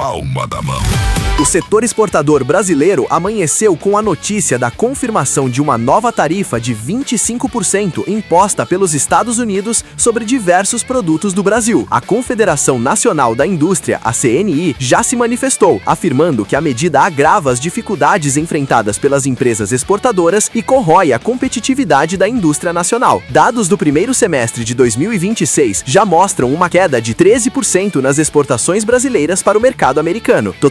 palma da mão. O setor exportador brasileiro amanheceu com a notícia da confirmação de uma nova tarifa de 25% imposta pelos Estados Unidos sobre diversos produtos do Brasil. A Confederação Nacional da Indústria, a CNI, já se manifestou, afirmando que a medida agrava as dificuldades enfrentadas pelas empresas exportadoras e corrói a competitividade da indústria nacional. Dados do primeiro semestre de 2026 já mostram uma queda de 13% nas exportações brasileiras para o mercado americano,